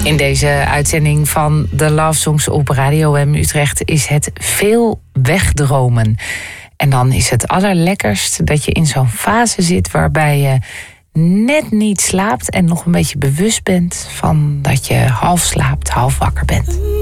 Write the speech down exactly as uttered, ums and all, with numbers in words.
In deze uitzending van de Love Songs op Radio M Utrecht is het veel wegdromen. En dan is het allerlekkerst dat je in zo'n fase zit waarbij je net niet slaapt en nog een beetje bewust bent van dat je half slaapt, half wakker bent.